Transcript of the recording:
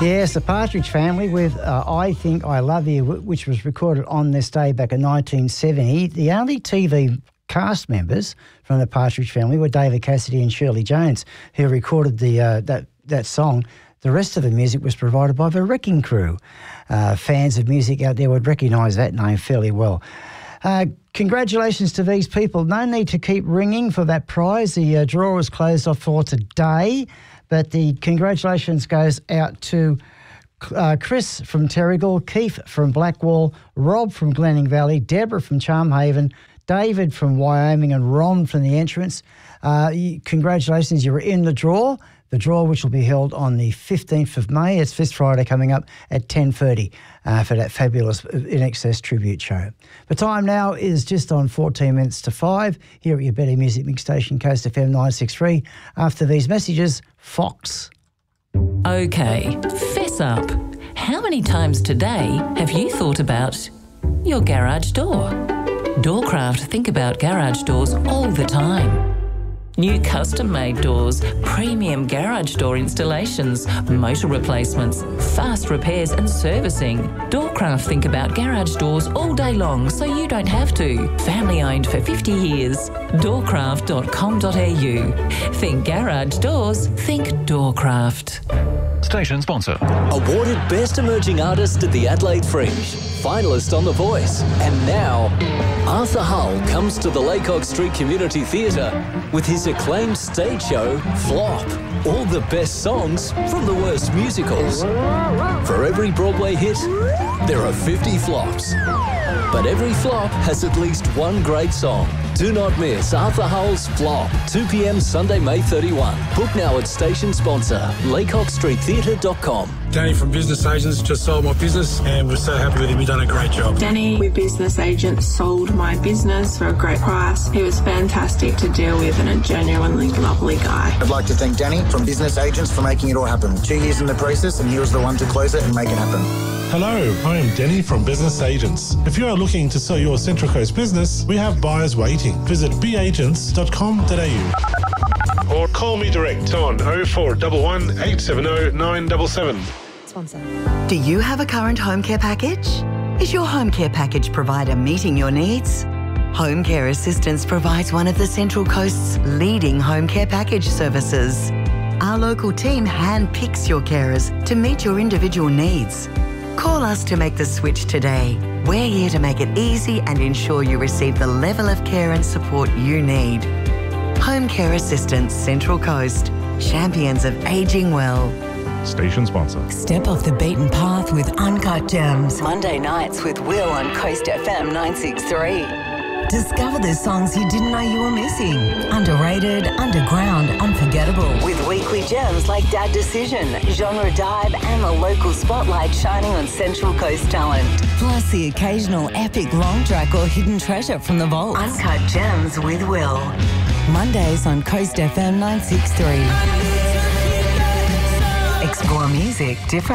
Yes, the Partridge Family with I Think I Love You, which was recorded on this day back in 1970. The only TV cast members from the Partridge Family were David Cassidy and Shirley Jones, who recorded that song. The rest of the music was provided by the Wrecking Crew. Fans of music out there would recognise that name fairly well. Congratulations to these people. No need to keep ringing for that prize. The draw is closed off for today, but the congratulations goes out to Chris from Terrigal, Keith from Blackwall, Rob from Glenning Valley, Deborah from Charmhaven, David from Wyoming and Ron from the Entrance. Congratulations, you were in the draw. The draw, which will be held on the 15th of May. It's this Friday coming up at 10:30 for that fabulous In Excess tribute show. The time now is just on 14 minutes to 5 here at your Better Music Mix Station, Coast FM 963. After these messages, Fox. Okay, fess up. How many times today have you thought about your garage door? Doorcraft think about garage doors all the time. New custom-made doors, premium garage door installations, motor replacements, fast repairs and servicing. Doorcraft think about garage doors all day long so you don't have to. Family owned for 50 years. Doorcraft.com.au. Think garage doors, think Doorcraft. Station sponsor. Awarded Best Emerging Artist at the Adelaide Fringe. Finalist on The Voice. And now, Arthur Hull comes to the Laycock Street Community Theatre with his acclaimed stage show, Flop. All the best songs from the worst musicals. For every Broadway hit, there are 50 flops. But every flop has at least one great song. Do not miss Arthur Hull's Flop, 2 p.m. Sunday, May 31. Book now at station sponsor, laycockstreettheatre.com. Danny from Business Agents just sold my business and we're so happy with him. He's done a great job. Danny with Business Agents sold my business for a great price. He was fantastic to deal with and a genuinely lovely guy. I'd like to thank Danny from Business Agents for making it all happen. 2 years in the process and he was the one to close it and make it happen. Hello, I am Denny from Business Agents. If you are looking to sell your Central Coast business, we have buyers waiting. Visit beagents.com.au or call me direct on 0411 870 977. Sponsor. Do you have a current home care package? Is your home care package provider meeting your needs? Home Care Assistance provides one of the Central Coast's leading home care package services. Our local team handpicks your carers to meet your individual needs. Call us to make the switch today. We're here to make it easy and ensure you receive the level of care and support you need. Home Care Assistance Central Coast. Champions of ageing well. Station sponsor. Step off the beaten path with Uncut Gems. Monday nights with Will on Coast FM 963. Discover the songs you didn't know you were missing. Underrated, underground, unforgettable. With weekly gems like Dad Decision, Genre Dive and the local spotlight shining on Central Coast talent. Plus the occasional epic long track or hidden treasure from the vault. Uncut Gems with Will. Mondays on Coast FM 963. Explore music different.